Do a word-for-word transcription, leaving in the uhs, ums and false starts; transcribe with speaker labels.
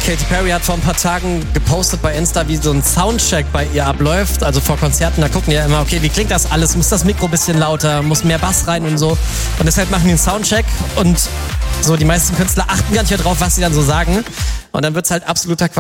Speaker 1: Katy Perry hat vor ein paar Tagen gepostet bei Insta, wie so ein Soundcheck bei ihr abläuft. Also vor Konzerten, da gucken die ja immer, okay, wie klingt das alles? Muss das Mikro ein bisschen lauter? Muss mehr Bass rein und so? Und deshalb machen die einen Soundcheck und so die meisten Künstler achten gar nicht mehr drauf, was sie dann so sagen. Und dann wird's halt absoluter Quatsch.